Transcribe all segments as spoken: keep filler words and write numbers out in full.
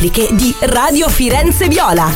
di Radio Firenze Viola.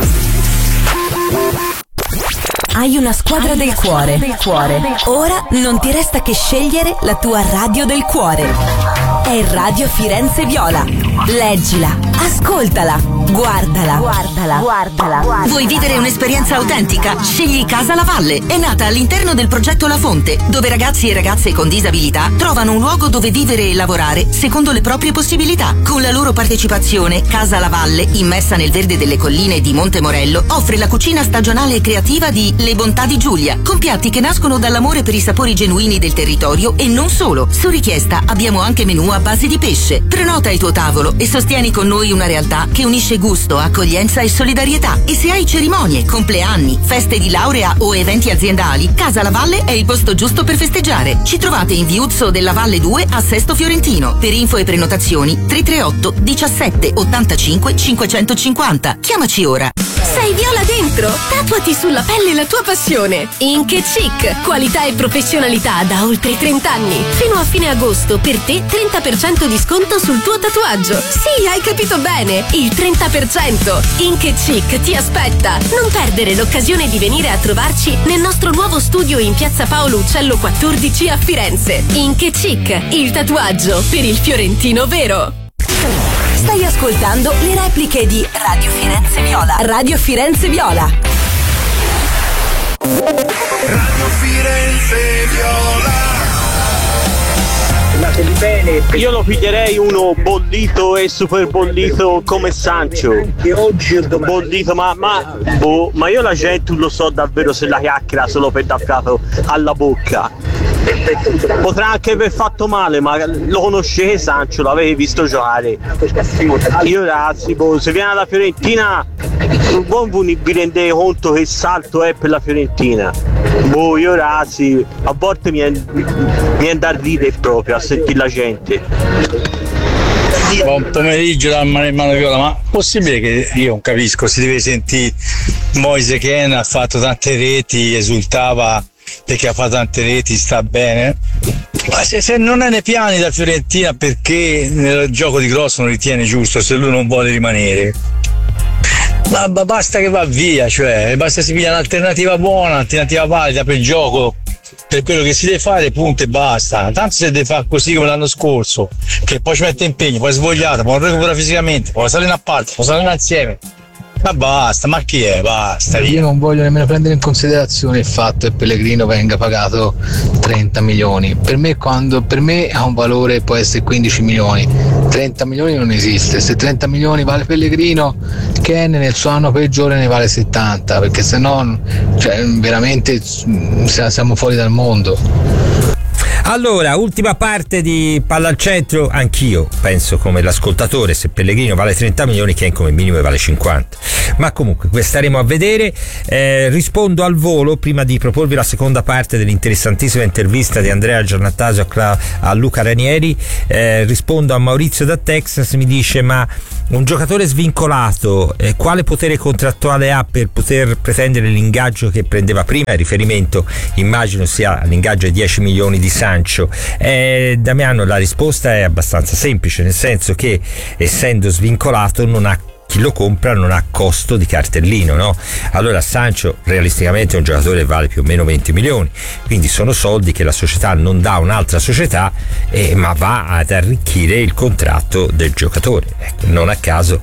Hai una squadra Hai del una cuore. squadra del cuore. Ora non ti resta che scegliere la tua radio del cuore. È Radio Firenze Viola. Leggila, ascoltala, guardala, guardala, guardala, guardala. Vuoi vivere un'esperienza autentica? Scegli Casa La Valle. È nata all'interno del progetto La Fonte, dove ragazzi e ragazze con disabilità trovano un luogo dove vivere e lavorare secondo le proprie possibilità. Con la loro partecipazione, Casa La Valle, immersa nel verde delle colline di Monte Morello, offre la cucina stagionale e creativa di Le Bontà di Giulia, con piatti che nascono dall'amore per i sapori genuini del territorio e non solo. Su richiesta abbiamo anche menù a base di pesce. Prenota il tuo tavolo e sostieni con noi una realtà che unisce gusto, accoglienza e solidarietà. E se hai cerimonie, compleanni, feste di laurea o eventi aziendali, Casa La Valle è il posto giusto per festeggiare. Ci trovate in Viuzzo della Valle due a Sesto Fiorentino. Per info e prenotazioni tre tre otto diciassette ottantacinque cinquecentocinquanta. Chiamaci ora. Sei viola dentro? Tatuati sulla pelle la tua passione. Ink e Chic, qualità e professionalità da oltre trenta anni. Fino a fine agosto per te trenta per cento di sconto sul tuo tatuaggio. Sì, hai capito bene, il trenta per cento. Ink e Chic ti aspetta. Non perdere l'occasione di venire a trovarci nel nostro nuovo studio in Piazza Paolo Uccello quattordici a Firenze. Ink e Chic, il tatuaggio per il fiorentino vero. Stai ascoltando le repliche di Radio Firenze Viola. Radio Firenze Viola. Radio Firenze Viola. Io lo piglierei uno bollito e super bollito come Sancho. Bollito, ma, ma, boh, ma io la gente lo so davvero se la chiacchiera solo per dar fiato alla bocca. Potrà anche aver fatto male, ma lo conoscete Sancho? L'avete visto giocare? Io ragazzi, boh, se viene alla Fiorentina non vi rendete conto che salto è per la Fiorentina. Boh, io ragazzi, a volte mi viene da ridere proprio a sentire la gente. Buon pomeriggio da Mano Viola, ma possibile che io non capisco, si deve sentire Moise Kean ha fatto tante reti, esultava perché ha fatto tante reti, sta bene, ma se, se non è nei piani da Fiorentina perché nel gioco di Grosso non ritiene giusto, se lui non vuole rimanere, ma, ma basta che va via, cioè basta si piglia un'alternativa buona, un'alternativa valida per il gioco, per quello che si deve fare, punto e basta. Tanto se deve fare così come l'anno scorso, che poi ci mette impegno, poi è svogliato, poi non recupera fisicamente, poi salire a parte, poi salire insieme. Ma basta, ma chi è? Basta. Io non voglio nemmeno prendere in considerazione il fatto che Pellegrino venga pagato trenta milioni. Per me, quando, per me ha un valore, può essere quindici milioni. trenta milioni non esiste. Se trenta milioni vale Pellegrino, Ken nel suo anno peggiore ne vale settanta, perché se no, cioè, veramente siamo fuori dal mondo. Allora, ultima parte di Palla al Centro, anch'io penso come l'ascoltatore, se Pellegrino vale trenta milioni, Ken come minimo vale cinquanta. Ma comunque staremo a vedere. Eh, rispondo al volo prima di proporvi la seconda parte dell'interessantissima intervista di Andrea Giannattasio a, Cla- a Luca Ranieri. Eh, rispondo a Maurizio da Texas, mi dice: ma un giocatore svincolato eh, quale potere contrattuale ha per poter pretendere l'ingaggio che prendeva prima? Il riferimento immagino sia all'ingaggio di dieci milioni di Sancho. Eh, Damiano, la risposta è abbastanza semplice, nel senso che essendo svincolato non ha, chi lo compra non ha costo di cartellino, no? Allora Sancho realisticamente è un giocatore che vale più o meno venti milioni, quindi sono soldi che la società non dà a un'altra società, eh, ma va ad arricchire il contratto del giocatore. Ecco, non a caso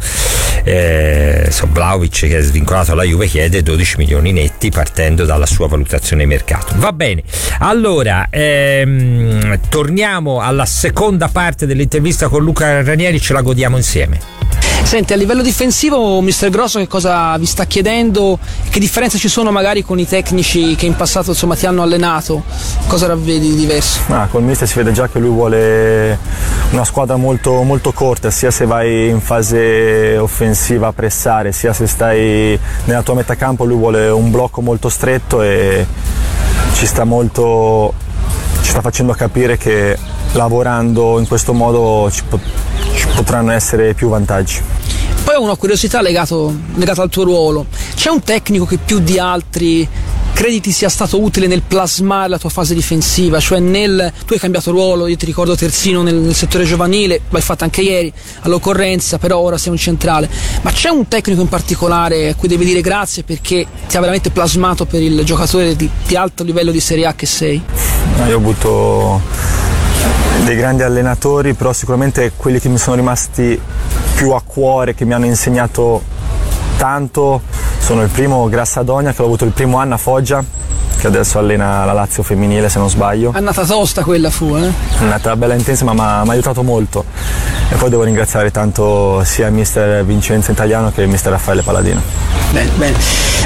eh, so, Vlahovic, che è svincolato alla Juve, chiede dodici milioni netti partendo dalla sua valutazione di mercato. Va bene, allora ehm, torniamo alla seconda parte dell'intervista con Luca Ranieri, ce la godiamo insieme. Senti, a livello difensivo mister Grosso che cosa vi sta chiedendo? Che differenze ci sono magari con i tecnici che in passato insomma ti hanno allenato? Cosa ravvedi di diverso? Ah, col mister si vede già che lui vuole una squadra molto, molto corta, sia se vai in fase offensiva a pressare, sia se stai nella tua metà campo. Lui vuole un blocco molto stretto e ci sta molto, ci sta facendo capire che lavorando in questo modo ci, pot- ci potranno essere più vantaggi. Poi ho una curiosità legato, legata al tuo ruolo. C'è un tecnico che più di altri credi ti sia stato utile nel plasmare la tua fase difensiva, cioè nel, tu hai cambiato ruolo, io ti ricordo terzino nel, nel settore giovanile, l'hai fatto anche ieri all'occorrenza, però ora sei un centrale, ma c'è un tecnico in particolare a cui devi dire grazie perché ti ha veramente plasmato per il giocatore di, di alto livello di Serie A che sei? Io ho avuto dei grandi allenatori, però sicuramente quelli che mi sono rimasti più a cuore, che mi hanno insegnato tanto, sono il primo Grassadonia, che ho avuto il primo anno a Foggia, che adesso allena la Lazio femminile se non sbaglio. È andata tosta quella fu, eh? È andata bella intensa, ma mi ha aiutato molto. E poi devo ringraziare tanto sia il mister Vincenzo Italiano che il mister Raffaele Paladino. Bene, bene.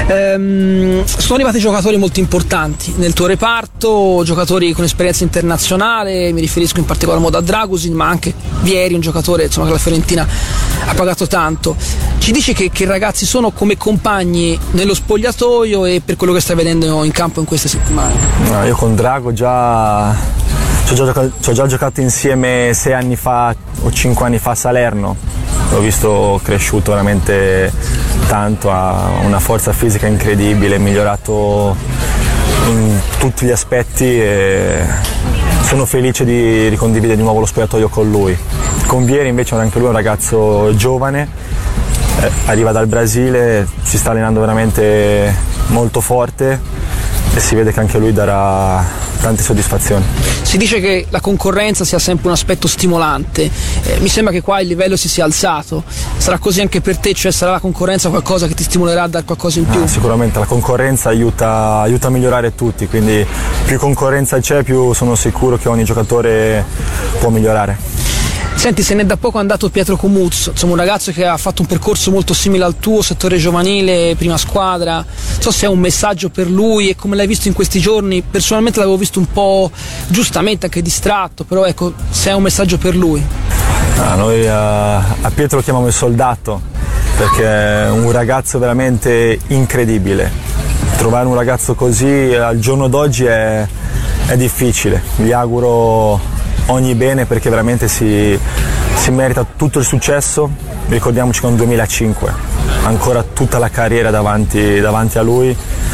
Ehm, sono arrivati giocatori molto importanti nel tuo reparto, giocatori con esperienza internazionale, mi riferisco in particolar modo a Dragusin, ma anche Vieri, un giocatore insomma, che la Fiorentina ha pagato tanto. Ci dici che, che i ragazzi sono come compagni nello spogliatoio e per quello che stai vedendo in campo in queste settimane? No, io con Drago già ci ho già, giocato, ci ho già giocato insieme sei anni fa o cinque anni fa a Salerno. L'ho visto cresciuto veramente tanto, ha una forza fisica incredibile, è migliorato in tutti gli aspetti e sono felice di ricondividere di nuovo lo spogliatoio con lui. Con Vieri invece anche lui è un ragazzo giovane, eh, arriva dal Brasile, si sta allenando veramente molto forte e si vede che anche lui darà tante soddisfazioni. Si dice che la concorrenza sia sempre un aspetto stimolante, eh, mi sembra che qua il livello si sia alzato, sarà così anche per te, cioè sarà la concorrenza qualcosa che ti stimolerà a dare qualcosa in più? Ah, sicuramente la concorrenza aiuta, aiuta a migliorare tutti, quindi più concorrenza c'è, più sono sicuro che ogni giocatore può migliorare. Senti, se n'è da poco andato Pietro Comuzzo, insomma un ragazzo che ha fatto un percorso molto simile al tuo, settore giovanile, prima squadra, non so se è un messaggio per lui e come l'hai visto in questi giorni, personalmente l'avevo visto un po' giustamente anche distratto, però ecco, se è un messaggio per lui. Ah, noi a, a Pietro lo chiamiamo il soldato, perché è un ragazzo veramente incredibile. Trovare un ragazzo così al giorno d'oggi è, è difficile, gli auguro ogni bene perché veramente si, si merita tutto il successo. Ricordiamoci che è un duemilacinque, ancora tutta la carriera davanti, davanti a lui,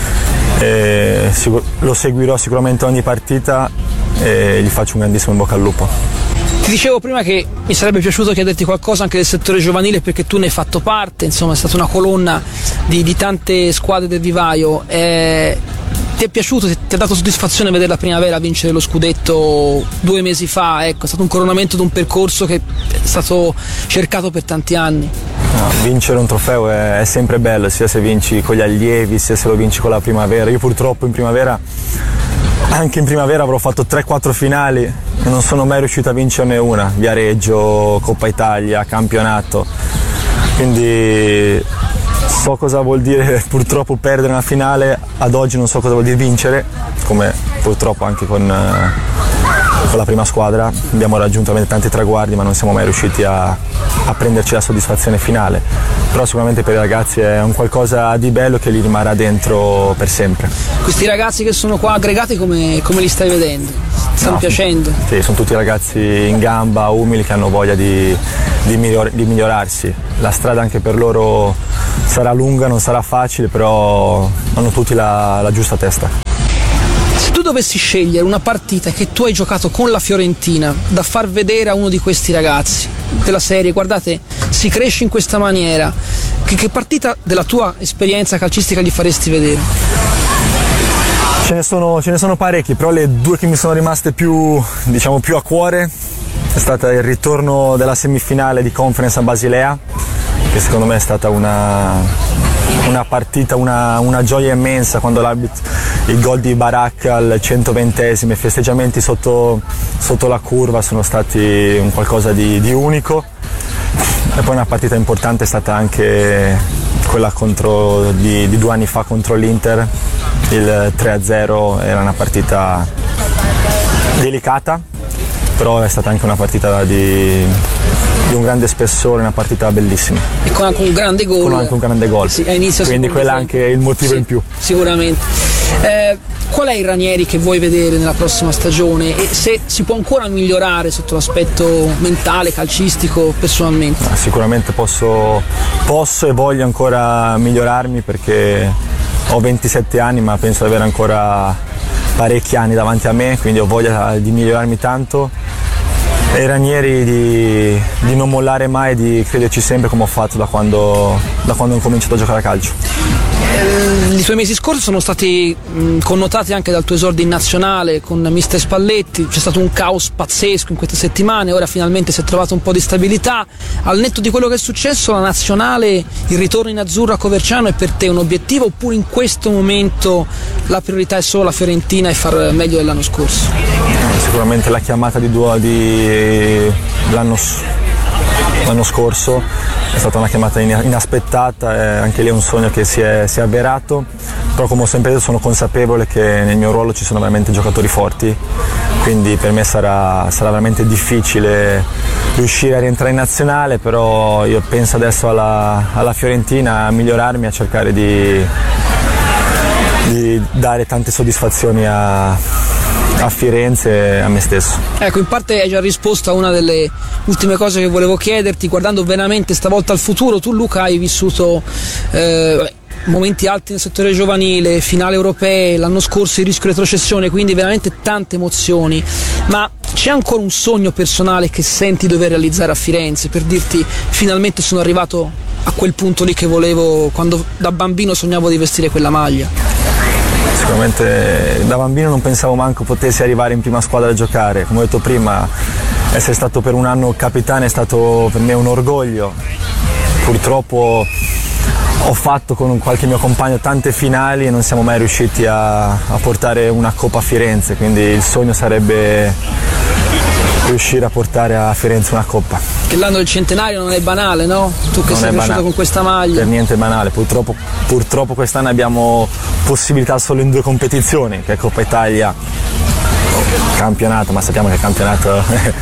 e sicur- lo seguirò sicuramente ogni partita e gli faccio un grandissimo in bocca al lupo. Ti dicevo prima che mi sarebbe piaciuto chiederti qualcosa anche del settore giovanile perché tu ne hai fatto parte, insomma è stata una colonna di, di tante squadre del vivaio. Eh, ti è piaciuto, ti ha dato soddisfazione vedere la Primavera vincere lo scudetto due mesi fa? Ecco, è stato un coronamento di un percorso che è stato cercato per tanti anni. No, vincere un trofeo è, è sempre bello, sia se vinci con gli allievi, sia se lo vinci con la Primavera. Io purtroppo in Primavera, anche in Primavera avrò fatto tre quattro finali e non sono mai riuscito a vincerne una, Viareggio, Coppa Italia, campionato, quindi so cosa vuol dire purtroppo perdere una finale, ad oggi non so cosa vuol dire vincere, come purtroppo anche con, eh, con la prima squadra abbiamo raggiunto veramente tanti traguardi ma non siamo mai riusciti a, a prenderci la soddisfazione finale, però sicuramente per i ragazzi è un qualcosa di bello che li rimarrà dentro per sempre. Questi ragazzi che sono qua aggregati come, come li stai vedendo? Ti stanno no, piacendo? Sì, sono tutti ragazzi in gamba, umili, che hanno voglia di, di, miglior, di migliorarsi. La strada anche per loro sarà lunga, non sarà facile, però hanno tutti la, la giusta testa. Se tu dovessi scegliere una partita che tu hai giocato con la Fiorentina da far vedere a uno di questi ragazzi della serie, guardate, si cresce in questa maniera, che, che partita della tua esperienza calcistica gli faresti vedere? Ce ne sono, ce ne sono parecchi, però le due che mi sono rimaste più, diciamo, più a cuore è stata il ritorno della semifinale di Conference a Basilea, che secondo me è stata una, una partita, una, una gioia immensa, quando l'arbitro, il gol di Barak al centoventesimo, i festeggiamenti sotto, sotto la curva sono stati un qualcosa di, di unico. E poi una partita importante è stata anche quella contro, di, di due anni fa contro l'Inter, il tre a zero, era una partita delicata, però è stata anche una partita di, di un grande spessore, una partita bellissima. E con anche un grande gol. Con anche un grande gol, sì, inizio quindi quello è anche il motivo sì, in più. Sicuramente. Eh, qual è il Ranieri che vuoi vedere nella prossima stagione e se si può ancora migliorare sotto l'aspetto mentale, calcistico, personalmente? Sicuramente posso, posso e voglio ancora migliorarmi perché ho ventisette anni, ma penso di avere ancora parecchi anni davanti a me, quindi ho voglia di migliorarmi tanto. E Ranieri di, di non mollare mai, di crederci sempre, come ho fatto da quando, da quando ho cominciato a giocare a calcio. I tuoi mesi scorsi sono stati mh, connotati anche dal tuo esordio in nazionale con mister Spalletti, c'è stato un caos pazzesco in queste settimane, ora finalmente si è trovato un po' di stabilità. Al netto di quello che è successo, la nazionale, il ritorno in azzurro a Coverciano è per te un obiettivo, oppure in questo momento la priorità è solo la Fiorentina e far meglio dell'anno scorso? Sicuramente la chiamata di, due, di l'anno, l'anno scorso è stata una chiamata inaspettata, e anche lì è un sogno che si è, si è avverato, però come ho sempre detto sono consapevole che nel mio ruolo ci sono veramente giocatori forti, quindi per me sarà, sarà veramente difficile riuscire a rientrare in nazionale, però io penso adesso alla, alla Fiorentina, a migliorarmi, a cercare di, di dare tante soddisfazioni a a Firenze e a me stesso. Ecco, in parte hai già risposto a una delle ultime cose che volevo chiederti, guardando veramente stavolta al futuro. Tu, Luca, hai vissuto eh, momenti alti nel settore giovanile, finale europee, l'anno scorso il rischio retrocessione, quindi veramente tante emozioni, ma c'è ancora un sogno personale che senti dover realizzare a Firenze, per dirti finalmente sono arrivato a quel punto lì che volevo quando da bambino sognavo di vestire quella maglia? Sicuramente da bambino non pensavo manco potessi arrivare in prima squadra a giocare, come ho detto prima, essere stato per un anno capitano è stato per me un orgoglio. Purtroppo ho fatto con qualche mio compagno tante finali e non siamo mai riusciti a, a portare una Coppa a Firenze, quindi il sogno sarebbe riuscire a portare a Firenze una Coppa. Che l'anno del centenario non è banale, no? Tu che non sei cresciuto con questa maglia. Per niente banale, purtroppo, purtroppo quest'anno abbiamo possibilità solo in due competizioni, che è Coppa Italia, campionato, ma sappiamo che il campionato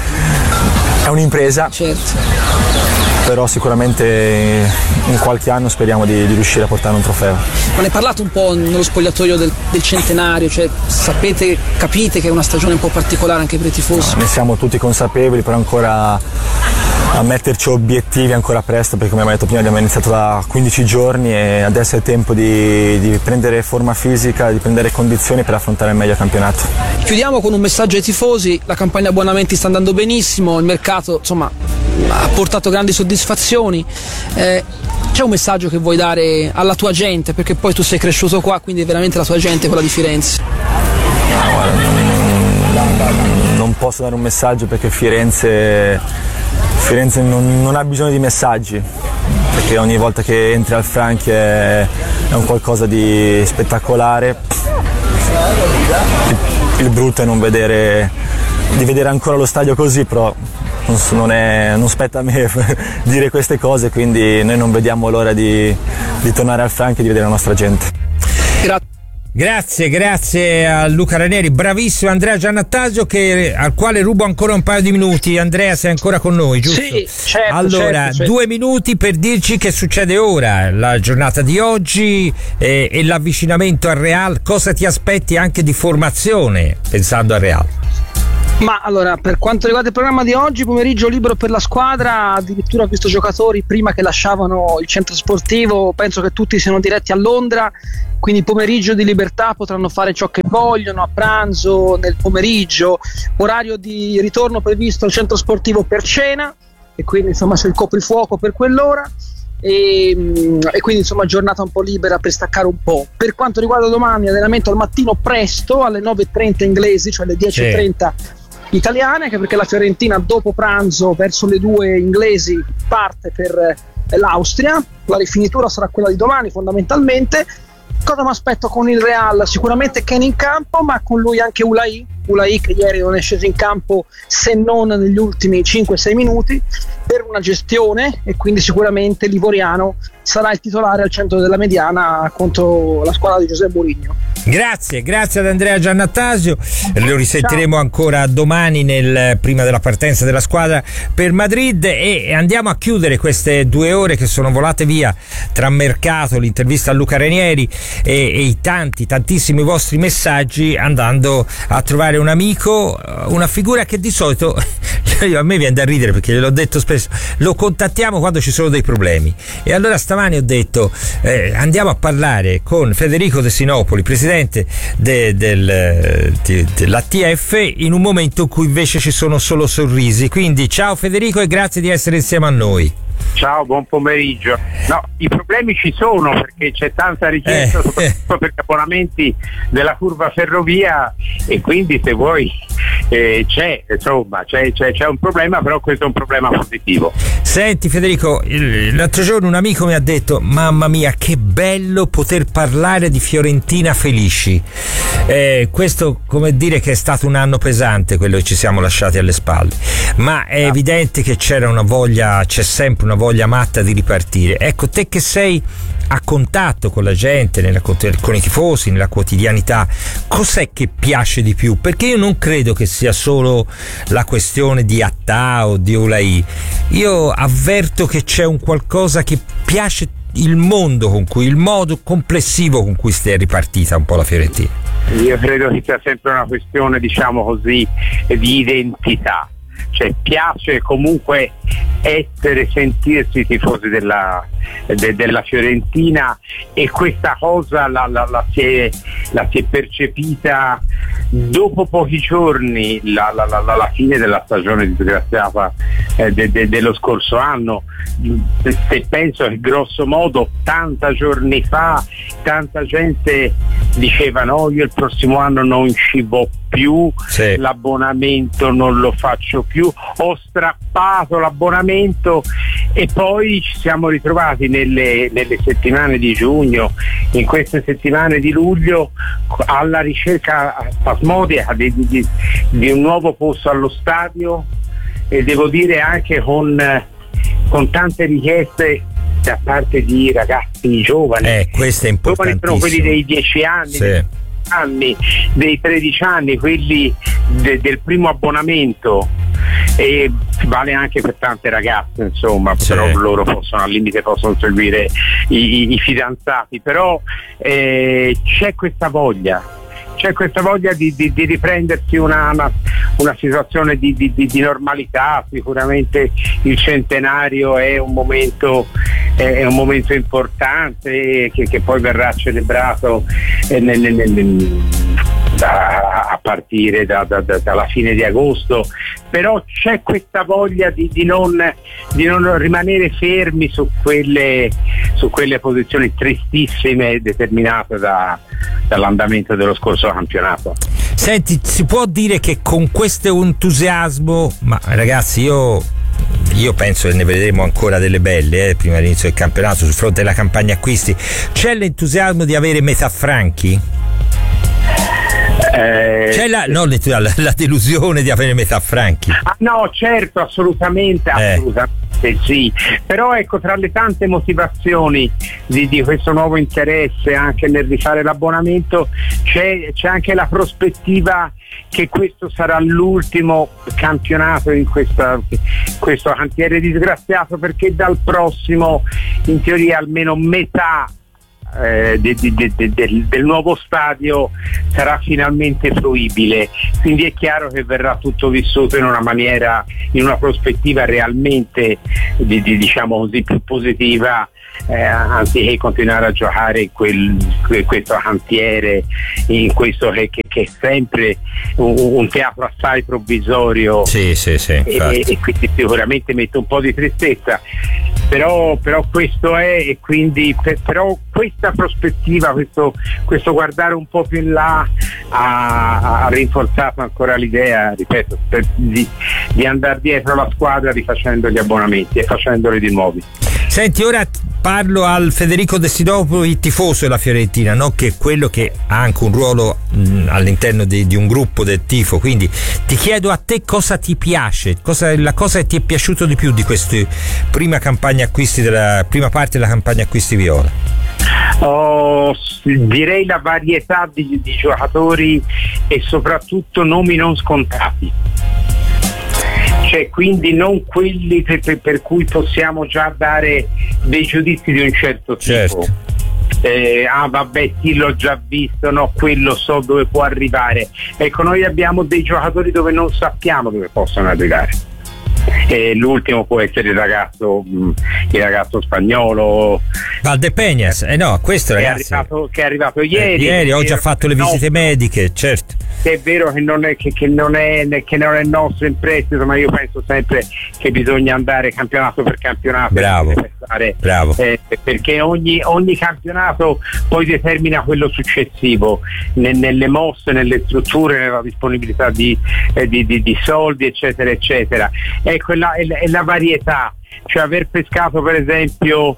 è un'impresa. Certo. Però sicuramente in qualche anno speriamo di, di riuscire a portare un trofeo. Ma ne parlate un po' nello spogliatoio del, del centenario, cioè sapete, capite che è una stagione un po' particolare anche per i tifosi? No, ne siamo tutti consapevoli, però ancora a metterci obiettivi ancora presto, perché come abbiamo detto prima abbiamo iniziato da quindici giorni e adesso è tempo di, di prendere forma fisica, di prendere condizioni per affrontare il meglio campionato. Chiudiamo con un messaggio ai tifosi: la campagna abbonamenti sta andando benissimo, il mercato insomma ha portato grandi soddisfazioni, eh, c'è un messaggio che vuoi dare alla tua gente, perché poi tu sei cresciuto qua, quindi veramente la tua gente è quella di Firenze? No, guarda, non, non posso dare un messaggio perché Firenze, Firenze non, non ha bisogno di messaggi, perché ogni volta che entri al Franchi è, è un qualcosa di spettacolare. Il, il brutto è non vedere, di vedere ancora lo stadio così, però non, è, non spetta a me dire queste cose, quindi noi non vediamo l'ora di, di tornare al Franchi e di vedere la nostra gente. Grazie. Grazie, grazie a Luca Ranieri, bravissimo Andrea Giannattasio, che, al quale rubo ancora un paio di minuti. Andrea, sei ancora con noi, giusto? Sì, certo. Allora, certo, certo. due minuti per dirci che succede ora, la giornata di oggi eh, e l'avvicinamento al Real. Cosa ti aspetti anche di formazione pensando al Real? Ma allora, per quanto riguarda il programma di oggi, pomeriggio libero per la squadra, addirittura ho visto giocatori prima che lasciavano il centro sportivo, penso che tutti siano diretti a Londra, quindi pomeriggio di libertà, potranno fare ciò che vogliono a pranzo, nel pomeriggio, orario di ritorno previsto al centro sportivo per cena, e quindi insomma c'è il coprifuoco per quell'ora. E, e quindi insomma giornata un po' libera per staccare un po'. Per quanto riguarda domani, allenamento al mattino presto alle nove e trenta inglesi, cioè alle dieci e trenta sì. italiane, anche perché la Fiorentina dopo pranzo verso le due inglesi parte per l'Austria. La rifinitura sarà quella di domani fondamentalmente. Cosa mi aspetto con il Real? Sicuramente Kane in campo, ma con lui anche Ulai Ulai che ieri non è sceso in campo se non negli ultimi cinque sei minuti per una gestione, e quindi sicuramente l'Ivoriano sarà il titolare al centro della mediana contro la squadra di Giuseppe Mourinho. Grazie, grazie ad Andrea Giannattasio, lo risentiremo Ciao. ancora domani nel, prima della partenza della squadra per Madrid, e andiamo a chiudere queste due ore che sono volate via tra mercato, l'intervista a Luca Ranieri e, e i tanti, tantissimi vostri messaggi, andando a trovare un amico, una figura che di solito a me viene da ridere perché gliel'ho detto spesso, lo contattiamo quando ci sono dei problemi, e allora stamani ho detto eh, andiamo a parlare con Federico De Sinopoli, presidente de, del, de, dell'A T F, in un momento in cui invece ci sono solo sorrisi. Quindi ciao Federico e grazie di essere insieme a noi. Ciao, buon pomeriggio. No, i problemi ci sono perché c'è tanta richiesta, eh, soprattutto eh. per gli abbonamenti della curva ferrovia, e quindi se vuoi eh, c'è, insomma, c'è, c'è, c'è un problema, però questo è un problema positivo. Senti Federico, l'altro giorno un amico mi ha detto: mamma mia, che bello poter parlare di Fiorentina felici. Eh, questo come dire che è stato un anno pesante quello che ci siamo lasciati alle spalle, ma è ah. evidente che c'era una voglia, c'è sempre una voglia matta di ripartire. Ecco, te che sei a contatto con la gente, nella, con i tifosi, nella quotidianità, cos'è che piace di più? Perché io non credo che sia solo la questione di Attà o di Olai. Io avverto che c'è un qualcosa che piace, il mondo con cui, il modo complessivo con cui si è ripartita un po' la Fiorentina. Io credo che sia sempre una questione, diciamo così, di identità. Cioè piace comunque essere, sentirsi tifosi della, de, della Fiorentina, e questa cosa la, la, la, si è, la si è percepita dopo pochi giorni, la, la, la, la fine della stagione disgraziata eh, de, de, dello scorso anno. Se penso che grosso modo ottanta giorni fa tanta gente diceva: no, io il prossimo anno non ci vado più, sì. l'abbonamento non lo faccio più, ho strappato l'abbonamento, e poi ci siamo ritrovati nelle, nelle settimane di giugno, in queste settimane di luglio, alla ricerca spasmodica di, di, di un nuovo posto allo stadio, e devo dire anche con, con tante richieste da parte di ragazzi giovani. Eh, questo è importantissimo. Giovani sono quelli dei dieci anni, sì. anni, dei tredici anni, quelli de, del primo abbonamento, e vale anche per tante ragazze, insomma, sì. però loro possono, al limite possono seguire i, i, i fidanzati, però eh, c'è questa voglia c'è questa voglia di, di, di riprendersi una, una, una situazione di, di, di normalità. Sicuramente il centenario è un momento è un momento importante che, che poi verrà celebrato eh, nel, nel, nel, da, a partire da, da, da, dalla fine di agosto, però c'è questa voglia di, di, non, di non rimanere fermi su quelle, su quelle posizioni tristissime determinate da, dall'andamento dello scorso campionato. Senti, si può dire che con questo entusiasmo, ma ragazzi, io io penso che ne vedremo ancora delle belle eh, prima dell'inizio del campionato, sul fronte della campagna acquisti, c'è l'entusiasmo di avere Metafranchi? Eh, c'è la, no, la, la delusione di avere Metafranchi? Ah, no, certo, assolutamente, assolutamente. Eh. Sì, però ecco, tra le tante motivazioni di, di questo nuovo interesse anche nel rifare l'abbonamento c'è, c'è anche la prospettiva che questo sarà l'ultimo campionato in questa, questo cantiere disgraziato, perché dal prossimo in teoria almeno metà Eh, de, de, de, de, del nuovo stadio sarà finalmente fruibile, quindi è chiaro che verrà tutto vissuto in una maniera, in una prospettiva realmente di, di, diciamo così, più positiva, eh, anziché continuare a giocare in quel, questo cantiere, in questo che, che, che è sempre un, un teatro assai provvisorio. Sì, sì, sì, e, e quindi sicuramente mette un po' di tristezza, però, però questo è, e quindi per, però questa prospettiva, questo, questo guardare un po' più in là ha, ha rinforzato ancora l'idea, ripeto, per, di, di andare dietro la squadra rifacendo gli abbonamenti e facendoli di nuovi. Senti, ora parlo al Federico De Sinopoli, tifoso della Fiorentina, no? Che è quello che ha anche un ruolo mh, all'interno di, di un gruppo del tifo, quindi ti chiedo a te cosa ti piace, cosa, la cosa che ti è piaciuto di più di questa prima campagna acquisti, della prima parte della campagna acquisti viola. Oh, direi la varietà di, di giocatori e soprattutto nomi non scontati. Cioè, quindi non quelli per, per, per cui possiamo già dare dei giudizi di un certo tipo. Certo. eh, ah vabbè sì l'ho già visto, no quello so dove può arrivare. Ecco, noi abbiamo dei giocatori dove non sappiamo dove possono arrivare. E l'ultimo può essere il ragazzo il ragazzo spagnolo Valdepeñas, eh no, questo che ragazzi è arrivato, che è arrivato ieri, eh, ieri oggi ha fatto le visite no, mediche, certo. È vero che non è che, che non è che non è nostro in prestito, ma io penso sempre che bisogna andare campionato per campionato. Bravo, stare, bravo. Eh, perché ogni, ogni campionato poi determina quello successivo ne, nelle mosse, nelle strutture, nella disponibilità di, eh, di, di, di soldi, eccetera, eccetera. Ecco, è la, è la, è la varietà. Cioè aver pescato per esempio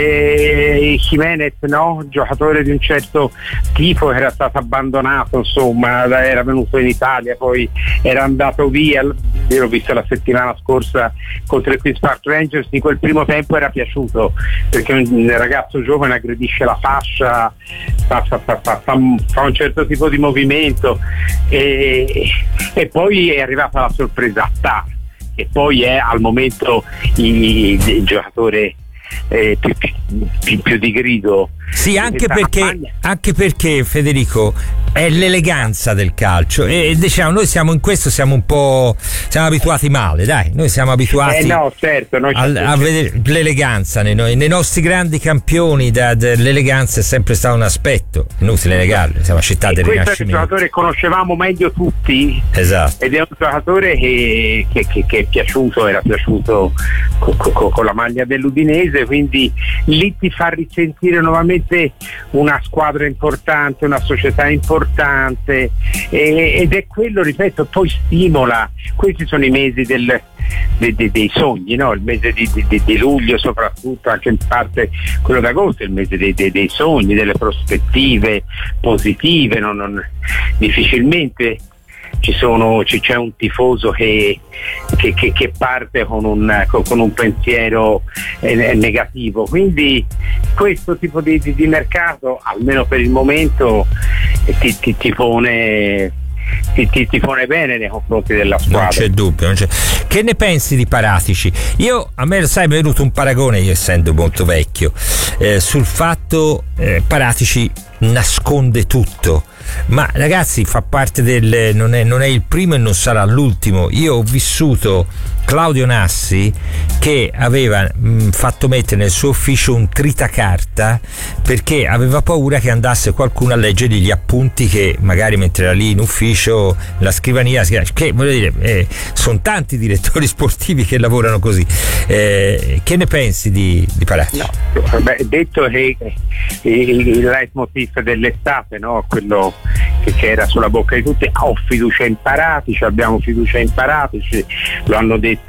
eh, Jimenez, no? Giocatore di un certo tipo che era stato abbandonato, insomma, era venuto in Italia, poi era andato via. Io l'ho visto la settimana scorsa contro il Queen's Park Rangers, in quel primo tempo era piaciuto perché un ragazzo giovane aggredisce la fascia, fa, fa, fa, fa, fa, fa un certo tipo di movimento e, e poi è arrivata la sorpresa Tar, e poi è al momento il, il giocatore eh, più, più, più di grido. Sì, anche perché, anche perché Federico è l'eleganza del calcio e diciamo noi siamo in questo siamo un po' siamo abituati male, dai, noi siamo abituati eh no, certo, noi a, a vedere l'eleganza nei, noi, nei nostri grandi campioni, da, da, l'eleganza è sempre stato un aspetto, inutile negarlo, siamo a città del Rinascimento. Questo è un giocatore che conoscevamo meglio tutti, esatto, ed è un giocatore che, che, che, che è piaciuto, era piaciuto con, con, con la maglia dell'Udinese, quindi lì ti fa risentire nuovamente una squadra importante, una società importante e, ed è quello, ripeto, poi stimola. Questi sono i mesi del, de, de, dei sogni, no? Il mese di, di, di luglio soprattutto, anche in parte quello d'agosto, il mese dei, dei, dei sogni, delle prospettive positive, non, non, difficilmente ci sono, c'è un tifoso che, che, che, che parte con un, con un pensiero eh, negativo, quindi questo tipo di, di, di mercato almeno per il momento ti, ti, ti pone Ti, ti, ti pone bene nei confronti della squadra. Non c'è dubbio, non c'è. Che ne pensi di Paratici? Io, a me sai, mi è venuto un paragone, io essendo molto vecchio, eh, sul fatto eh, Paratici nasconde tutto, ma ragazzi fa parte del non è, non è il primo e non sarà l'ultimo. Io ho vissuto Claudio Nassi che aveva mh, fatto mettere nel suo ufficio un tritacarta perché aveva paura che andasse qualcuno a leggere gli appunti che magari mentre era lì in ufficio la scrivania, che voglio dire eh, sono tanti direttori sportivi che lavorano così. Eh, che ne pensi di, di Paratici? No, beh, detto che il, il leitmotiv dell'estate, no? Quello che, che era sulla bocca di tutti, ho fiducia in Paratici, abbiamo fiducia in Paratici, lo hanno detto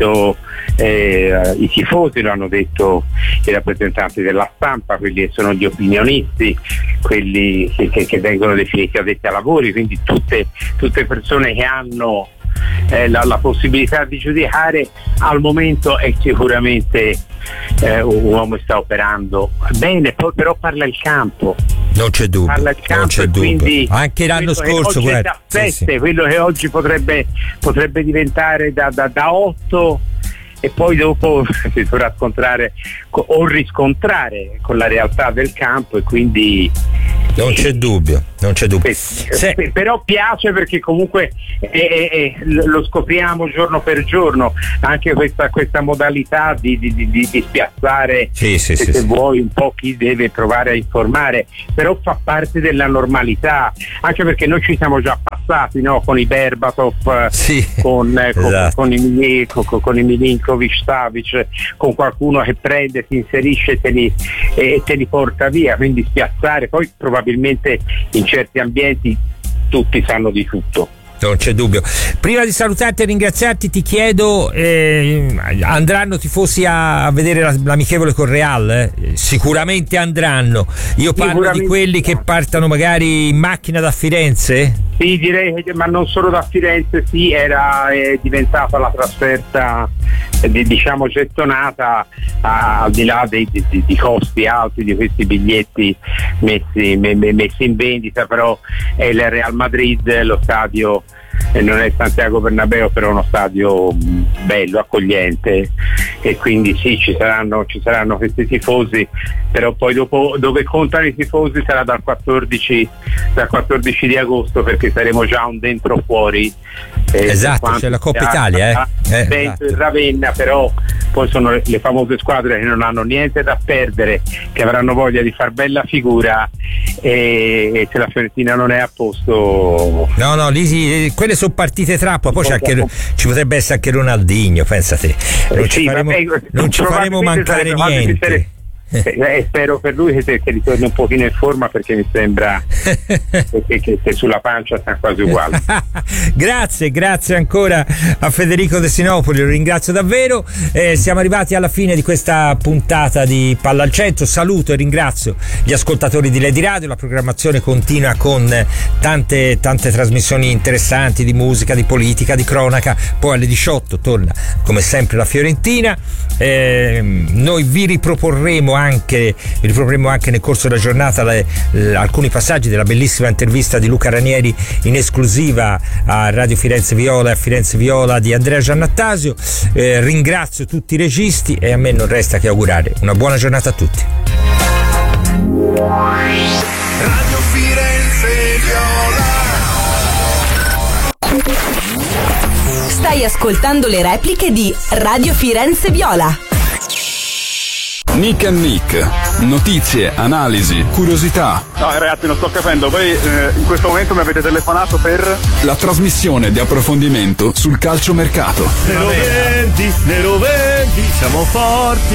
eh, i tifosi, lo hanno detto i rappresentanti della stampa, quelli che sono gli opinionisti, quelli che, che, che vengono definiti addetti ai lavori, quindi tutte, tutte persone che hanno eh, la, la possibilità di giudicare. Al momento è sicuramente eh, un uomo che sta operando bene, poi però parla il campo. Non c'è dubbio, parla il campo, non c'è e dubbio. Quindi anche l'anno scorso guarda, da sette, sì, sì. Quello che oggi potrebbe, potrebbe diventare da, da, da otto e poi dopo si dovrà scontrare o riscontrare con la realtà del campo e quindi non c'è dubbio, non c'è dubbio. Se... Però piace perché comunque è, è, è, lo scopriamo giorno per giorno, anche questa, questa modalità di, di, di, di spiazzare, sì, sì, se, sì, se sì. vuoi un po' chi deve provare a informare, però fa parte della normalità, anche perché noi ci siamo già passati, no? Con i Berbatov, sì, con, esatto. con, con i con, con i Milinkovic Savic, con qualcuno che prende, si inserisce e te li, e te li porta via, quindi spiazzare, poi probabilmente in certi ambienti tutti sanno di tutto. Non c'è dubbio. Prima di salutarti e ringraziarti ti chiedo eh, andranno tifosi a, a vedere la, l'amichevole con Real? Eh? Sicuramente andranno. Io parlo di quelli che partano magari in macchina da Firenze? Sì, direi che, ma non solo da Firenze, sì, era è diventata la trasferta eh, diciamo gettonata a, al di là dei, di, di costi alti di questi biglietti messi, me, me, messi in vendita, però è il Real Madrid, lo stadio e non è Santiago Bernabéu, però è uno stadio bello, accogliente, e quindi sì, ci saranno, ci saranno questi tifosi, però poi dopo dove contano i tifosi sarà dal quattordici, dal quattordici di agosto, perché saremo già un dentro fuori. Eh, esatto, c'è la Coppa Italia, eh? eh dentro esatto. il Ravenna, però poi sono le, le famose squadre che non hanno niente da perdere, che avranno voglia di far bella figura, e, e se la Fiorentina non è a posto, no no lì sì, quelle sono partite trappola, poi c'è anche, ci potrebbe essere anche Ronaldinho, pensate, non eh, ci sì, faremo, vabbè, non ci faremo mancare niente. Eh, spero per lui che, che ritorni un pochino in forma, perché mi sembra che, che, che sulla pancia sta quasi uguale. Grazie, grazie ancora a Federico De Sinopoli, lo ringrazio davvero. Eh, siamo arrivati alla fine di questa puntata di Palla al Centro. Saluto e ringrazio gli ascoltatori di Lady Radio. La programmazione continua con tante tante trasmissioni interessanti di musica, di politica, di cronaca. Poi alle diciotto torna come sempre la Fiorentina. Eh, noi vi riproporremo anche vi riproporremo anche nel corso della giornata le, le, alcuni passaggi della bellissima intervista di Luca Ranieri in esclusiva a Radio Firenze Viola e a Firenze Viola di Andrea Giannattasio. Eh, ringrazio tutti i registi e a me non resta che augurare una buona giornata a tutti. Radio Firenze Viola. Stai ascoltando le repliche di Radio Firenze Viola. Nick and Nick, notizie, analisi, curiosità. No ragazzi, non sto capendo, voi eh, in questo momento mi avete telefonato per... La trasmissione di approfondimento sul calciomercato. Nero venti, nero venti, siamo forti.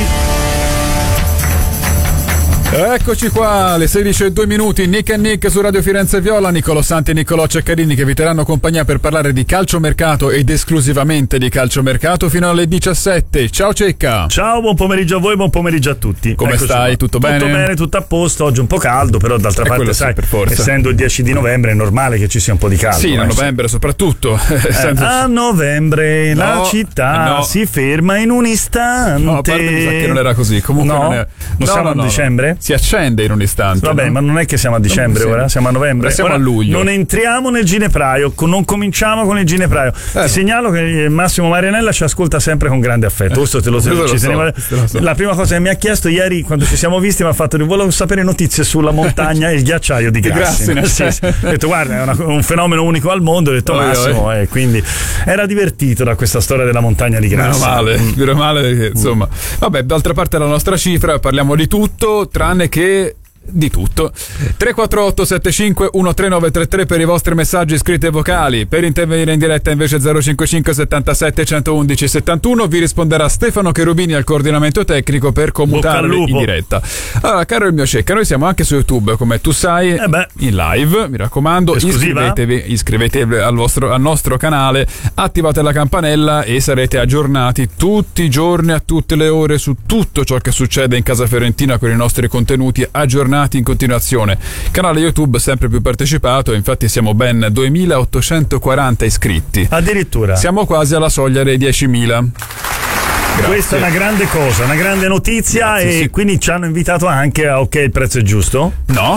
Eccoci qua, alle sedici e due minuti, Nick and Nick su Radio Firenze Viola. Nicolò Santi e Niccolò Ceccarini che vi terranno compagnia per parlare di calciomercato ed esclusivamente di calciomercato fino alle diciassette. Ciao Cecca. Ciao, buon pomeriggio a voi, buon pomeriggio a tutti. Come Eccoci stai? Qua. Tutto, tutto bene? Tutto bene, tutto a posto. Oggi un po' caldo, però d'altra e parte sai, per forza. Essendo il dieci di novembre è normale che ci sia un po' di caldo. Sì, eh, a novembre soprattutto. Eh, a novembre no, la città no. si ferma in un istante. No, a parte mi sa che non era così. Comunque no, non, è, non no, siamo a no, dicembre? Si accende in un istante. Vabbè, no? ma non è che siamo a dicembre ora, siamo a novembre. Siamo ora a luglio. Non entriamo nel ginepraio, non cominciamo con il ginepraio. Eh, Ti segnalo che Massimo Marianella ci ascolta sempre con grande affetto. Questo te lo, te lo, ci so, teneva... lo so. La prima cosa che mi ha chiesto ieri quando ci siamo visti mi ha fatto: volevo sapere notizie sulla montagna e il ghiacciaio di Grassi. Sì, sì. Ho detto guarda, è una, un fenomeno unico al mondo. Ho detto oh, Massimo, eh, quindi era divertito da questa storia della montagna di Grassi. Meno male, meno male perché, insomma, vabbè, d'altra parte la nostra cifra, parliamo di tutto tranne che di tutto. Tre quattro otto sette cinque uno tre nove tre tre per i vostri messaggi scritti e vocali. Per intervenire in diretta invece zero cinque cinque settantasette centoudici settantuno. Vi risponderà Stefano Cherubini al coordinamento tecnico per commutare in diretta. Allora, caro il mio Cecca, noi siamo anche su YouTube, come tu sai, eh beh. in live, mi raccomando. Esclusiva? Iscrivetevi, iscrivetevi al vostro al nostro canale, attivate la campanella e sarete aggiornati tutti i giorni, a tutte le ore, su tutto ciò che succede in casa fiorentina con i nostri contenuti aggiornati in continuazione. Canale YouTube sempre più partecipato, infatti siamo ben duemilaottocentoquaranta iscritti. Addirittura. Siamo quasi alla soglia dei diecimila. Grazie. Questa è una grande cosa, una grande notizia. Grazie, e sì. Quindi ci hanno invitato anche a Ok, il prezzo è giusto? No.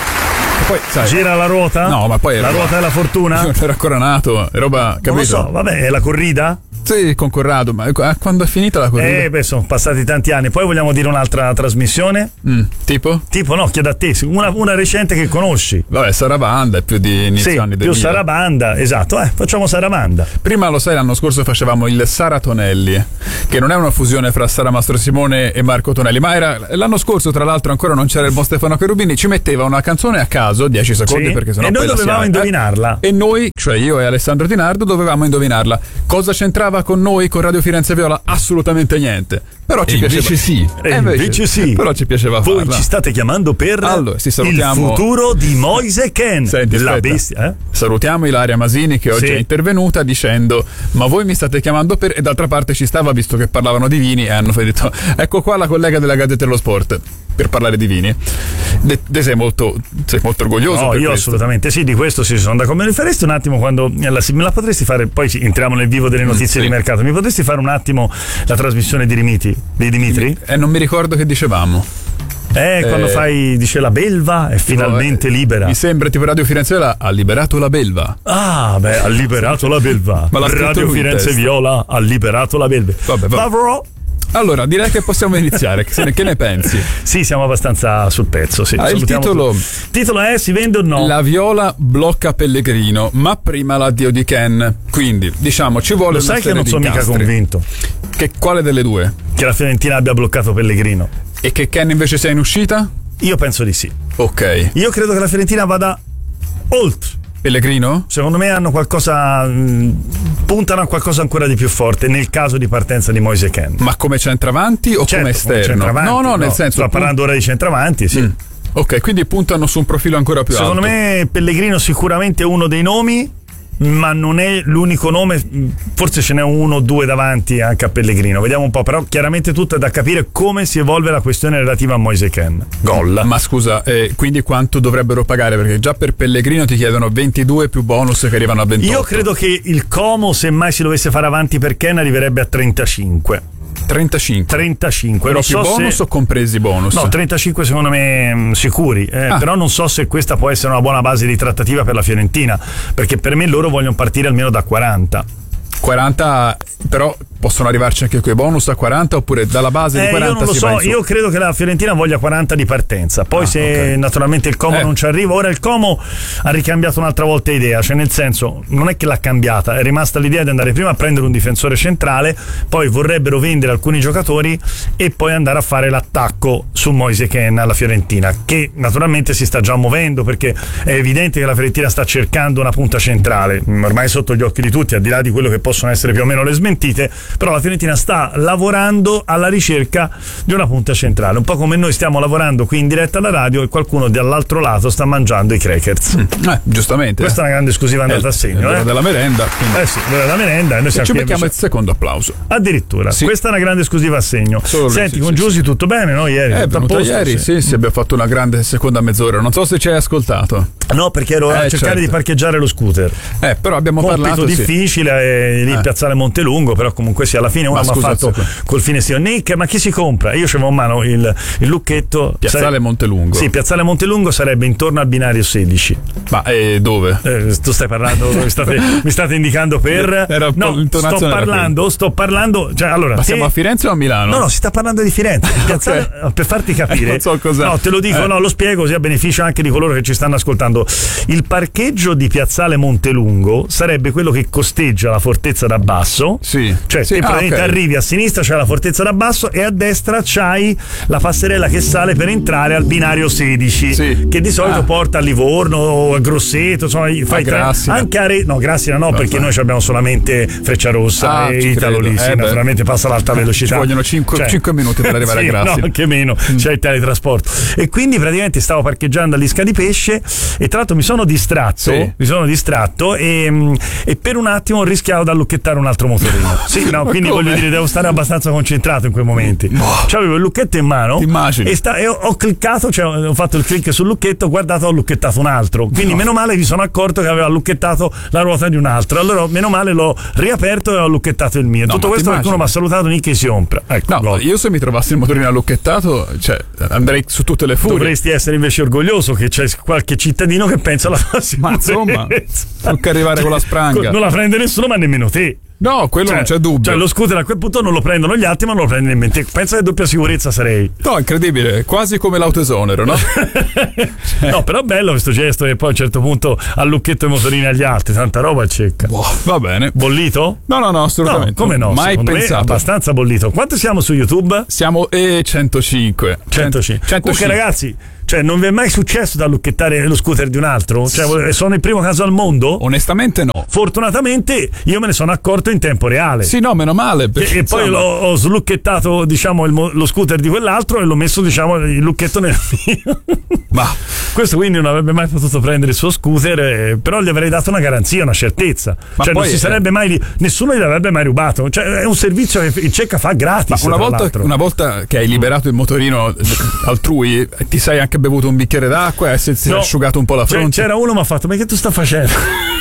Poi, sai, gira la ruota? No, ma poi la roba, ruota della fortuna? Io non ero ancora nato, è roba, capito? Non lo so, vabbè, è la corrida? Sì, con Corrado, ma quando è finita la corrida? Eh, beh, sono passati tanti anni. Poi vogliamo dire un'altra trasmissione? Mm, tipo? Tipo, no, chiedo a te, una, una recente che conosci. Vabbè, Sarabanda è più di inizio sì, anni più Sarabanda, esatto, eh, facciamo Sarabanda. Prima, lo sai, l'anno scorso facevamo il Saratonelli, che non è una fusione fra Sara Mastrosimone e Marco Tonelli, ma era l'anno scorso, tra l'altro ancora non c'era il buon Stefano Cherubini, ci metteva una canzone a caso, dieci secondi, sì, perché sennò e noi dovevamo indovinarla. Eh, e noi, cioè io e Alessandro Di Nardo, dovevamo indovinarla. Cosa c'entrava con noi, con Radio Firenze Viola? Assolutamente niente. Però ci e piaceva. Invece sì. E invece, invece sì. Però ci piaceva Voi farla. ci state chiamando per allora, sì, il futuro di Moise Ken. Senti, la aspetta. bestia, eh? Salutiamo Ilaria Masini che oggi sì. è intervenuta dicendo: ma voi mi state chiamando per... E d'altra parte ci stava, visto che parlavano di vini, e hanno detto: ecco qua la collega della Gazzetta dello Sport per parlare di vini. De, de sei molto sei molto orgoglioso? No, per io questo. Assolutamente sì, di questo sì, sono d'accordo. Me ne faresti un attimo quando me la potresti fare, poi entriamo nel vivo delle notizie sì. di mercato. Mi potresti fare un attimo la trasmissione di Dimitri? Di Dimitri? E eh, non mi ricordo che dicevamo. Eh, eh, quando fai, dice la belva è finalmente eh, libera. Mi sembra tipo Radio Firenze Viola ha liberato la belva. Ah, beh, ha liberato la belva. Ma Radio Firenze Viola ha liberato la belva. Vabbè, vabbè. Allora, direi che possiamo iniziare. Che ne pensi? Sì, siamo abbastanza sul pezzo. Sì. Ah, il titolo... Il titolo è Si vende o no? La Viola blocca Pellegrino, ma prima l'addio di Ken. Quindi, diciamo, ci vuole Lo una sai che non sono mica convinto. Che quale delle due? Che la Fiorentina abbia bloccato Pellegrino. E che Ken invece sia in uscita? Io penso di sì. Ok. Io credo che la Fiorentina vada oltre Pellegrino? Secondo me hanno qualcosa, mh, puntano a qualcosa ancora di più forte nel caso di partenza di Moise Kean. Ma come centravanti o certo, come esterno? Come no, no, nel no, senso. Sto parlando ora di centravanti, sì. Mm. Ok, quindi puntano su un profilo ancora più Secondo alto. Secondo me Pellegrino sicuramente è uno dei nomi, ma non è l'unico nome, forse ce n'è uno o due davanti anche a Pellegrino, vediamo un po', però chiaramente tutto è da capire come si evolve la questione relativa a Moise Kean. Gol. Ma scusa, eh, quindi quanto dovrebbero pagare? Perché già per Pellegrino ti chiedono ventidue più bonus che arrivano a ventotto. Io credo che il Como, se mai si dovesse fare avanti per Kean, arriverebbe a trentacinque. trentacinque trentacinque Però non più so bonus se... o compresi bonus? No, trentacinque secondo me mh, sicuri, eh, ah. Però non so se questa può essere una buona base di trattativa per la Fiorentina, perché per me loro vogliono partire almeno da quaranta. quaranta però possono arrivarci anche quei bonus a quaranta, oppure dalla base eh, di quaranta io non lo si so, va in su? Io credo che la Fiorentina voglia quaranta di partenza, poi ah, se okay. naturalmente il Como eh. non ci arriva. Ora il Como ha ricambiato un'altra volta idea, cioè nel senso non è che l'ha cambiata, è rimasta l'idea di andare prima a prendere un difensore centrale, poi vorrebbero vendere alcuni giocatori e poi andare a fare l'attacco su Moise Kean alla Fiorentina, che naturalmente si sta già muovendo, perché è evidente che la Fiorentina sta cercando una punta centrale, ormai sotto gli occhi di tutti, al di là di quello che possono essere più o meno le smentite, però la Fiorentina sta lavorando alla ricerca di una punta centrale, un po' come noi stiamo lavorando qui in diretta alla radio e qualcuno dall'altro lato sta mangiando i crackers. Mm. Eh, giustamente. Questa è una grande esclusiva andata eh, a segno. È eh. della merenda. Quindi. Eh sì, della merenda. E noi e ci becchiamo il secondo applauso. Addirittura. Sì. Questa è una grande esclusiva a segno. Solo Senti, sì, con sì, Giusy sì. tutto bene, no? Ieri? Eh, tutto posto, ieri sì. sì, sì, abbiamo fatto una grande seconda mezz'ora. Non so se ci hai ascoltato. No, perché ero eh, a cercare certo. di parcheggiare lo scooter. Eh, però abbiamo Compito parlato difficile sì. lì in eh. Piazzale Montelungo, però comunque sì, alla fine uno mi ha fatto col fine sì. Nick, ma chi si compra? Io c'avevo in mano il, il lucchetto. Piazzale sare... Montelungo. Sì, Piazzale Montelungo sarebbe intorno al binario sedici. Ma eh, dove? Eh, tu stai parlando, mi state, mi state indicando per. Era no, sto parlando, sto parlando. Cioè, allora, ma siamo te... a Firenze o a Milano? No, no, si sta parlando di Firenze. Piazzale, okay. Per farti capire. Eh, non so cos'è. No, te lo dico, eh. no, lo spiego sia a beneficio anche di coloro che ci stanno ascoltando. Il parcheggio di Piazzale Montelungo sarebbe quello che costeggia la fortezza da basso. Sì. Cioè, sì. te Ah, okay. arrivi a sinistra, c'è la fortezza da basso e a destra c'hai la passerella che sale per entrare al binario sedici, sì. che di solito ah. porta a Livorno o a Grosseto, insomma, fai tra... anche a Re... no, Grassina no, no perché no. noi abbiamo solamente Frecciarossa ah, e Italo lì, sì, eh, naturalmente passa l'alta velocità. Ci vogliono cinque, cioè, cinque minuti per arrivare sì, a Grassina. No, anche meno, mm. c'è il teletrasporto. E quindi praticamente stavo parcheggiando all'Isca di Pesce e tra l'altro mi sono distratto, sì. mi sono distratto e, e per un attimo ho rischiato di allucchettare un altro motorino. Sì, no, quindi Come? voglio dire, devo stare abbastanza concentrato in quei momenti. Oh. Cioè, avevo il lucchetto in mano e, sta, e ho, ho cliccato, cioè ho fatto il click sul lucchetto, ho guardato, ho lucchettato un altro. Quindi no. meno male mi sono accorto che aveva lucchettato la ruota di un altro. Allora meno male l'ho riaperto e ho lucchettato il mio. No, Tutto questo qualcuno mi ha salutato, Nick e si ompra. Ecco, no, io se mi trovassi il motorino allucchettato, cioè andrei su tutte le furie. Dovresti essere invece orgoglioso che c'è qualche cittadino che pensa alla tua sicurezza. Ma insomma, non che arrivare con la spranga. Non la prende nessuno, ma nemmeno te. No, quello cioè, non c'è dubbio. Cioè, lo scooter a quel punto non lo prendono gli altri, ma non lo prende nemmeno te. Pensa che doppia sicurezza sarei. No, incredibile, quasi come l'autoesonero, no? cioè. No, però bello questo gesto che poi a un certo punto allucchetto i motorini agli altri, tanta roba cecca. Boh, va bene. Bollito? No, no, no, assolutamente. No, come no? Mai Secondo pensato. Me abbastanza bollito. Quanto siamo su YouTube? Siamo e centocinque. centocinque. centocinque. Ok, ragazzi. Cioè, non vi è mai successo da lucchettare lo scooter di un altro? Cioè, sono il primo caso al mondo? Onestamente no. Fortunatamente io me ne sono accorto in tempo reale. Sì, no, meno male. Perché, e poi insomma... l'ho, ho slucchettato, diciamo, il, lo scooter di quell'altro e l'ho messo, diciamo, il lucchetto nel mio. Ma questo quindi non avrebbe mai potuto prendere il suo scooter, eh, però gli avrei dato una garanzia, una certezza. Ma cioè, non si sarebbe eh... mai, nessuno gli avrebbe mai rubato. Cioè, è un servizio che il Cecca fa gratis. Ma una volta, una volta che hai liberato il motorino altrui, ti sei anche bevuto un bicchiere d'acqua e si è no, asciugato un po' la fronte. C'era uno mi ha fatto: ma che tu sta facendo?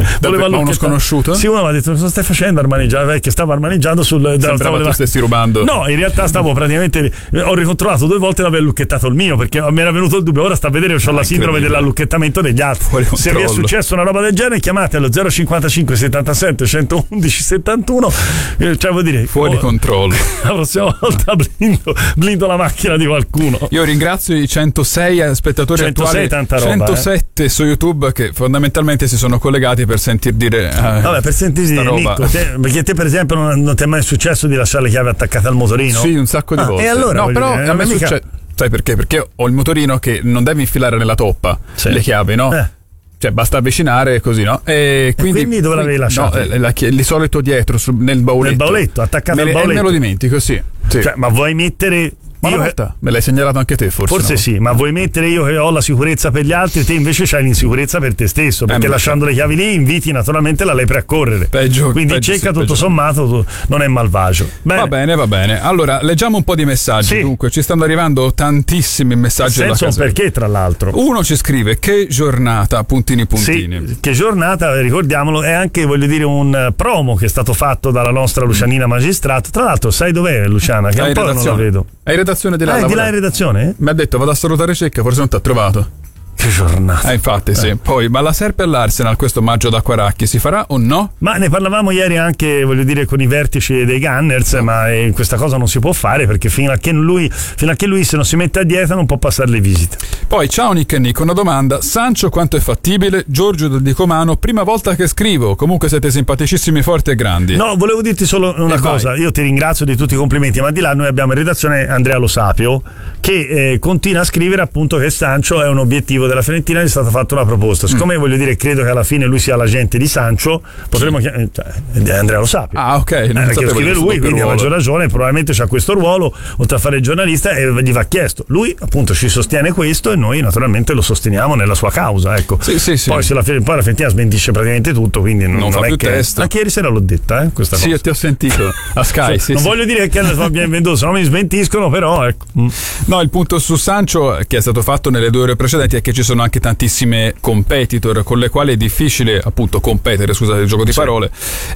voleva uno sconosciuto? Sì, uno mi ha detto cosa stai facendo armaneggiare, che stavo armaneggiando sul sembrava tu stessi rubando. No, in realtà stavo praticamente ho ricontrollato due volte l'aver lucchettato il mio, perché mi era venuto il dubbio, ora sta a vedere, ho la sindrome dell'allucchettamento degli altri. Se vi è successo una roba del genere chiamate allo zero cinquantacinque settantasette centoundici settantuno, cioè vuol dire fuori oh, controllo. La prossima volta blindo, blindo la macchina di qualcuno. Io ringrazio i centosei spettatori centosei attuali, tanta roba, centosette eh. su YouTube che fondamentalmente si sono collegati per sentir dire eh, vabbè, per sentir dire Nico, te, perché te per esempio non, non ti è mai successo di lasciare le chiavi attaccate al motorino? Sì, un sacco di ah, volte. E allora, no, però dire, a me mica... succede. Sai perché? Perché ho il motorino che non devi infilare nella toppa, sì, le chiavi, no? Eh. Cioè basta avvicinare così, no? E quindi, e quindi dove l'avevi lasciato? No, la, di solito dietro sul, nel bauletto. Nel bauletto, attaccato me al le, bauletto. E me lo dimentico, sì. sì. Cioè, ma vuoi mettere... Ma una volta me l'hai segnalato anche te, forse? Forse no? sì, ma vuoi mettere io che ho la sicurezza per gli altri, te invece c'hai l'insicurezza per te stesso, perché eh, lasciando le chiavi lì inviti naturalmente la lepre a correre. Peggio, quindi peggio, cerca sì, tutto peggio. sommato non è malvagio. Bene. Va bene, va bene. Allora, leggiamo un po' di messaggi. Sì. Dunque, ci stanno arrivando tantissimi messaggi. Senza un perché, tra l'altro. Uno ci scrive: che giornata, puntini puntini. Sì, che giornata, ricordiamolo, è anche, voglio dire, un promo che è stato fatto dalla nostra Lucianina Magistrato. Tra l'altro, sai dov'è Luciana? Che Hai un po' non la vedo. Hai redazione di là? Ah, è di là in redazione? Mi ha detto vado a salutare Cecca, forse non ti ha trovato. Che giornata. Eh, infatti, sì. Eh. Poi, ma la Serpe all'Arsenal questo maggio da Quaracchi si farà o no? Ma ne parlavamo ieri anche, voglio dire, con i vertici dei Gunners, no. ma eh, questa cosa non si può fare perché fino a che lui, fino a che lui se non si mette a dieta non può passare le visite. Poi, ciao Nick e Nick, una domanda. Sancio quanto è fattibile? Giorgio del Dicomano, prima volta che scrivo. Comunque siete simpaticissimi, forti e grandi. No, volevo dirti solo una e cosa. vai. Io ti ringrazio di tutti i complimenti, ma di là noi abbiamo in redazione Andrea Lo Sapio che eh, continua a scrivere appunto che Sancio è un obiettivo della Fiorentina, è stata fatta una proposta. Siccome mm. voglio dire, credo che alla fine lui sia l'agente di Sancio, potremmo chiamare cioè, Andrea Lo Sapio. Ah, ok. Eh, perché lo scrive lui, quindi a maggior ragione probabilmente c'ha questo ruolo, oltre a fare il giornalista, e gli va chiesto. Lui appunto ci sostiene questo e noi naturalmente lo sosteniamo nella sua causa, ecco. Sì, sì, sì. Poi, se la, poi la Fiorentina smentisce praticamente tutto, quindi non, non, non fa è più che testo. Anche ieri sera l'ho detta, eh, questa sì, cosa. Sì, ti ho sentito a Sky. sì, non sì. voglio dire che va bien venduto, se no mi smentiscono, però ecco. No, il punto su Sancio che è stato fatto nelle due ore precedenti è che ci sono anche tantissime competitor con le quali è difficile appunto competere, scusate il gioco di parole,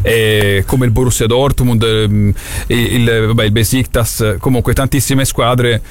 eh, come il Borussia Dortmund, eh, il, vabbè, il Besiktas, comunque tantissime squadre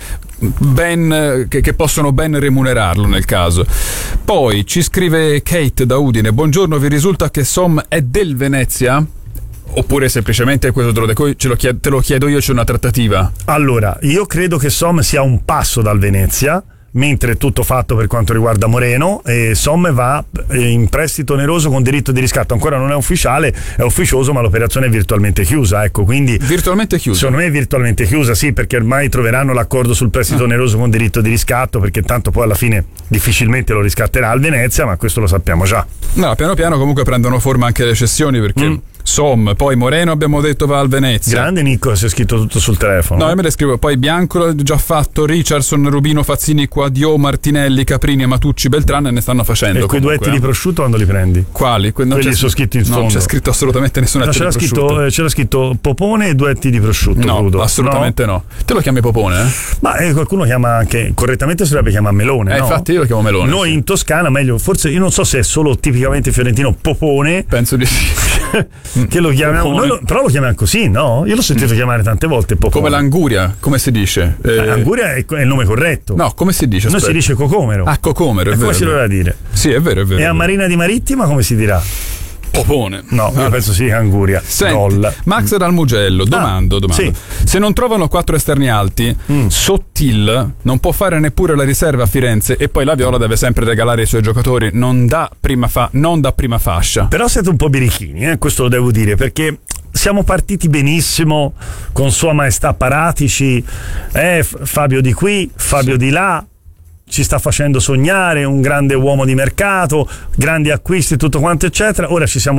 ben, che, che possono ben remunerarlo nel caso. Poi ci scrive Kate da Udine: buongiorno, vi risulta che Som è del Venezia? Oppure semplicemente questo te lo, deco, ce lo chiedo, te lo chiedo io, c'è una trattativa? Allora, io credo che Som sia un passo dal Venezia, mentre è tutto fatto per quanto riguarda Moreno, e Som va in prestito oneroso con diritto di riscatto. Ancora non è ufficiale, è ufficioso, ma l'operazione è virtualmente chiusa, ecco, quindi virtualmente chiusa? Secondo me è virtualmente chiusa, sì, perché ormai troveranno l'accordo sul prestito ah. oneroso con diritto di riscatto, perché tanto poi alla fine difficilmente lo riscatterà al Venezia, ma questo lo sappiamo già. No, piano piano comunque prendono forma anche le cessioni, perché mm. Som, poi Moreno abbiamo detto va al Venezia. Grande Nico, si è scritto tutto sul telefono. No, io me le scrivo. Poi Bianco l'ho già fatto, Richardson, Rubino, Fazzini, Quadio, Martinelli, Caprini, Matucci, Beltrán ne stanno facendo. E quei comunque, duetti eh. di prosciutto quando li prendi? Quali? Que- Quelli sono scritti in fondo. Non c'è scritto assolutamente nessuno. No, c'era, scritto, eh, c'era scritto Popone e duetti di prosciutto no, crudo. assolutamente no. no. Te lo chiami Popone? Eh? Ma eh, qualcuno chiama anche, correttamente si dovrebbe chiamare Melone, eh, no? Infatti io lo chiamo Melone. Noi sì. in Toscana, meglio, forse io non so se è solo tipicamente fiorentino Popone. Penso di sì. Che lo chiamiamo, noi lo, però lo chiamiamo così, no? Io l'ho sentito mm. chiamare tante volte Popone. Come l'anguria, come si dice? Eh, eh, anguria è, è il nome corretto. No, come si dice? Noi si dice cocomero. Ah, cocomero, è, è vero. Come si doveva dire? Sì, è vero, è vero. E a Marina di Marittima come si dirà? Popone. No, io penso sì, Anguria. Senti, Gol. Max dal Mugello, domando, ah, domando. Sì. Se non trovano quattro esterni alti, mm. Sottil non può fare neppure la riserva a Firenze, e poi la Viola deve sempre regalare ai suoi giocatori non da prima, fa- non da prima fascia. Però siete un po' birichini, eh? Questo lo devo dire, perché siamo partiti benissimo con Sua Maestà Paratici, eh, Fabio di qui, Fabio di là, ci sta facendo sognare, un grande uomo di mercato, grandi acquisti, tutto quanto eccetera. Ora ci siamo